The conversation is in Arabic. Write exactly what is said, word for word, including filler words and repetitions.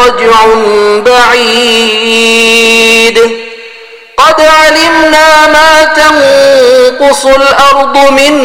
رجع بعيد قد علمنا ما تنقص الأرض منه